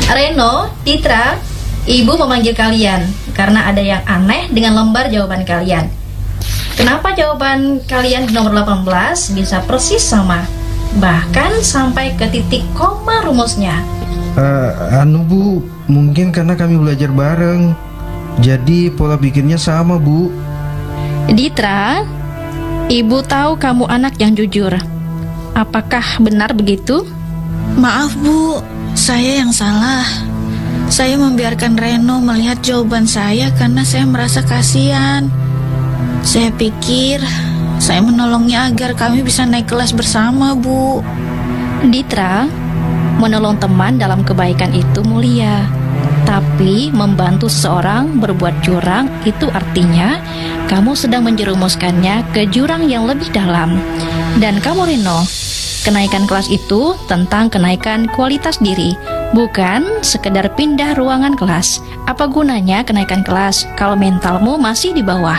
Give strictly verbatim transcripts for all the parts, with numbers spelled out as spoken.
Reno, Titra, Ibu memanggil kalian karena ada yang aneh dengan lembar jawaban kalian. Kenapa jawaban kalian di nomor delapan belas bisa persis sama? Bahkan sampai ke titik koma rumusnya. Uh, anu Bu, mungkin karena kami belajar bareng, jadi pola pikirnya sama Bu. Ditra, Ibu tahu kamu anak yang jujur. Apakah benar begitu? Maaf Bu, saya yang salah. Saya membiarkan Reno melihat jawaban saya karena saya merasa kasihan. Saya pikir saya menolongnya agar kami bisa naik kelas bersama, Bu. Ditra, menolong teman dalam kebaikan itu mulia. Tapi membantu seseorang berbuat curang itu artinya kamu sedang menjerumuskannya ke jurang yang lebih dalam. Dan kamu Reno, kenaikan kelas itu tentang kenaikan kualitas diri, bukan sekedar pindah ruangan kelas. Apa gunanya kenaikan kelas kalau mentalmu masih di bawah?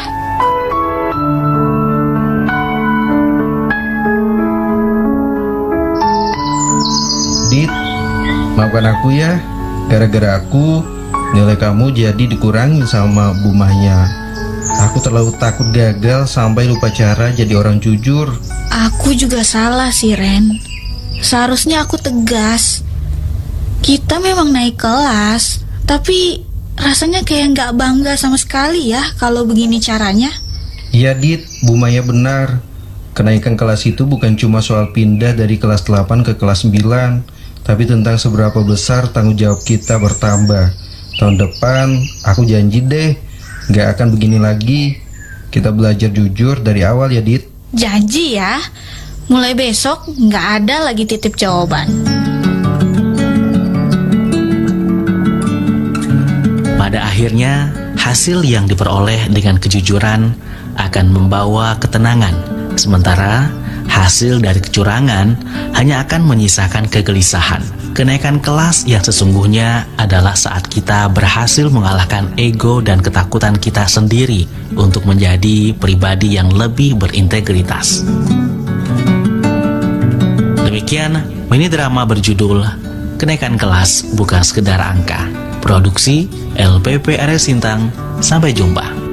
Dit, maafkan aku ya. Gara-gara aku, nilai kamu jadi dikurangi sama Bu Maya. Aku terlalu takut gagal sampai lupa cara jadi orang jujur. Aku juga salah sih, Ren. Seharusnya aku tegas. Kita memang naik kelas, tapi rasanya kayak nggak bangga sama sekali ya kalau begini caranya. Iya Dit, Bu Maya benar. Kenaikan kelas itu bukan cuma soal pindah dari kelas delapan ke kelas sembilan, tapi tentang seberapa besar tanggung jawab kita bertambah. Tahun depan, aku janji deh, gak akan begini lagi. Kita belajar jujur dari awal ya, Dit. Janji ya, mulai besok gak ada lagi titip jawaban. Pada akhirnya, hasil yang diperoleh dengan kejujuran akan membawa ketenangan. Sementara hasil dari kecurangan hanya akan menyisakan kegelisahan. Kenaikan kelas yang sesungguhnya adalah saat kita berhasil mengalahkan ego dan ketakutan kita sendiri untuk menjadi pribadi yang lebih berintegritas. Demikian mini drama berjudul Kenaikan Kelas Bukan Sekedar Angka. Produksi L P P R S Sintang. Sampai jumpa.